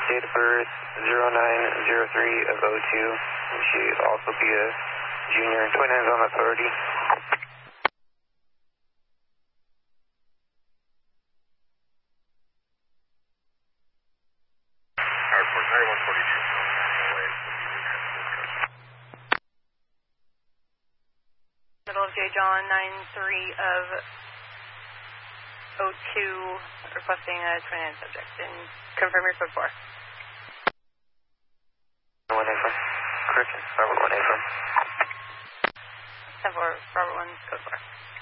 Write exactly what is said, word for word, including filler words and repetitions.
date of birth zero nine zero three of oh two. She also be a junior in Twin Hands on authority. Middle of J. John, nine three of oh two, requesting a twin hand subject, and confirm your code four. one A from Christian, Robert one A from. ten four, Robert one, code four.